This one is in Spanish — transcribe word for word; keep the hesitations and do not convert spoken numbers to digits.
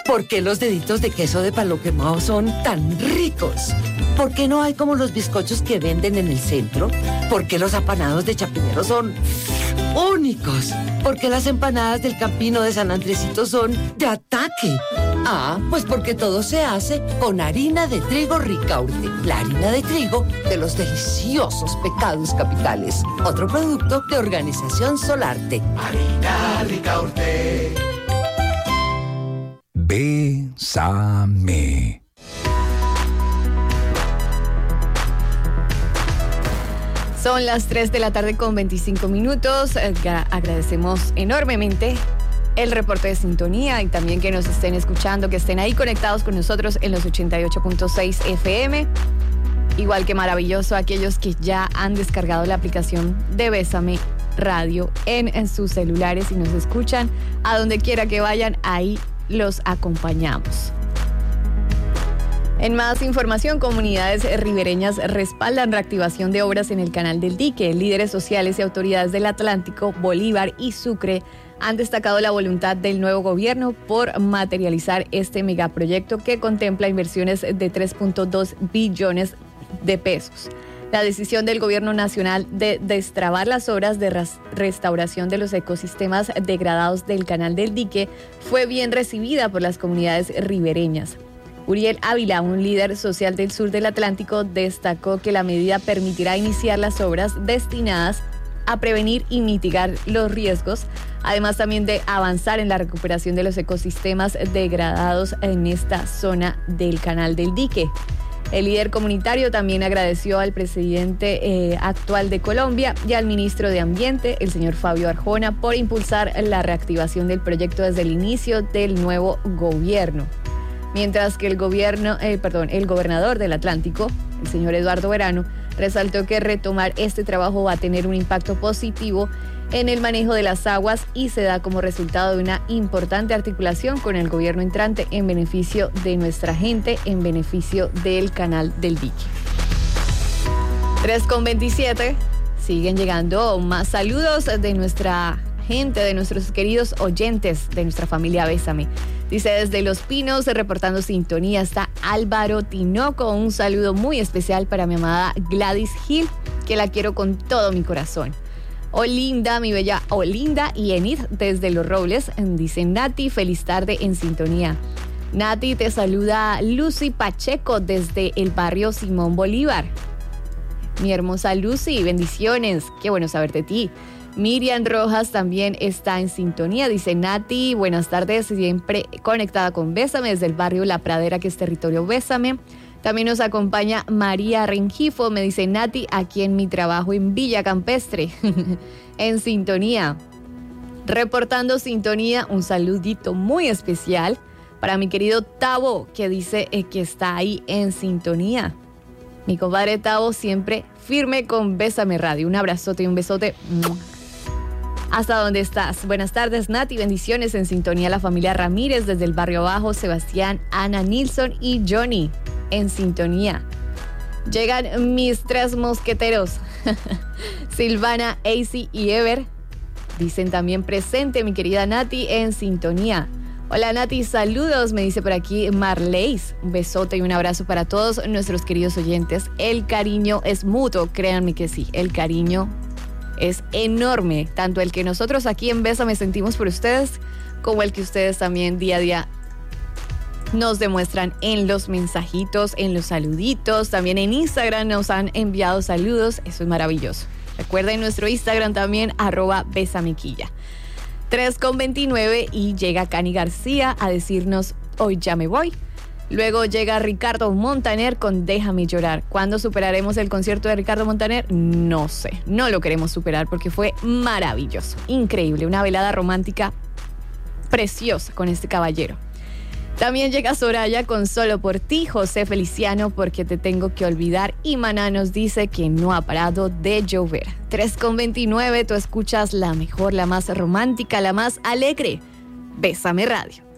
¿Por qué los deditos de queso de palo quemado son tan ricos? ¿Por qué no hay como los bizcochos que venden en el centro? ¿Por qué los apanados de Chapinero son únicos? ¿Por qué las empanadas del Campino de San Andresito son de ataque? Ah, pues porque todo se hace con harina de trigo Ricaurte, la harina de trigo de los deliciosos pecados capitales. Otro producto de Organización Solarte. Harina Ricaurte. Bésame. Son las tres de la tarde con veinticinco minutos. Agradecemos enormemente el reporte de sintonía y también que nos estén escuchando, que estén ahí conectados con nosotros en los ochenta y ocho punto seis F M. Igual que maravilloso aquellos que ya han descargado la aplicación de Bésame Radio en, en sus celulares y nos escuchan a donde quiera que vayan, ahí los acompañamos. En más información, comunidades ribereñas respaldan reactivación de obras en el Canal del Dique. Líderes sociales y autoridades del Atlántico, Bolívar y Sucre han destacado la voluntad del nuevo gobierno por materializar este megaproyecto que contempla inversiones de tres punto dos billones de pesos. La decisión del gobierno nacional de destrabar las obras de ras- restauración de los ecosistemas degradados del Canal del Dique fue bien recibida por las comunidades ribereñas. Uriel Ávila, un líder social del sur del Atlántico, destacó que la medida permitirá iniciar las obras destinadas a prevenir y mitigar los riesgos, además también de avanzar en la recuperación de los ecosistemas degradados en esta zona del Canal del Dique. El líder comunitario también agradeció al presidente eh, actual de Colombia y al ministro de Ambiente, el señor Fabio Arjona, por impulsar la reactivación del proyecto desde el inicio del nuevo gobierno. Mientras que el gobierno, eh, perdón, el gobernador del Atlántico, el señor Eduardo Verano, resaltó que retomar este trabajo va a tener un impacto positivo en el manejo de las aguas y se da como resultado de una importante articulación con el gobierno entrante en beneficio de nuestra gente, en beneficio del Canal del Dique. tres con veintisiete, siguen llegando más saludos de nuestra gente, de nuestros queridos oyentes, de nuestra familia Bésame. Dice desde Los Pinos, reportando sintonía, está Álvaro Tinoco. Un saludo muy especial para mi amada Gladys Gil, que la quiero con todo mi corazón. Olinda, mi bella Olinda y Enid desde Los Robles. Dice Nati, feliz tarde en sintonía. Nati, te saluda Lucy Pacheco desde el barrio Simón Bolívar. Mi hermosa Lucy, bendiciones. Qué bueno saber de ti. Miriam Rojas también está en sintonía, dice Nati, buenas tardes, siempre conectada con Bésame desde el barrio La Pradera, que es territorio Bésame. También nos acompaña María Rengifo, me dice Nati, aquí en mi trabajo en Villa Campestre, en sintonía. Reportando sintonía, un saludito muy especial para mi querido Tavo, que dice eh, que está ahí en sintonía. Mi compadre Tavo siempre firme con Bésame Radio. Un abrazote y un besote. ¿Hasta dónde estás? Buenas tardes, Nati. Bendiciones en sintonía a la familia Ramírez desde el barrio Bajo. Sebastián, Ana, Nilsson y Johnny en sintonía. Llegan mis tres mosqueteros. Silvana, Acy y Ever. Dicen también presente, mi querida Nati, en sintonía. Hola Nati, saludos, me dice por aquí Marleis. Un besote y un abrazo para todos nuestros queridos oyentes. El cariño es mutuo, créanme que sí, el cariño es enorme, tanto el que nosotros aquí en Bésame sentimos por ustedes, como el que ustedes también día a día nos demuestran en los mensajitos, en los saluditos, también en Instagram nos han enviado saludos, eso es maravilloso. Recuerden nuestro Instagram también, arroba besamequilla. tres con veintinueve y llega Cani García a decirnos, hoy ya me voy. Luego llega Ricardo Montaner con Déjame llorar. ¿Cuándo superaremos el concierto de Ricardo Montaner? No sé, no lo queremos superar porque fue maravilloso, increíble, una velada romántica preciosa con este caballero. También llega Soraya con Solo por ti, José Feliciano, porque te tengo que olvidar, y Maná nos dice que no ha parado de llover. tres con veintinueve, tú escuchas la mejor, la más romántica, la más alegre. Bésame Radio.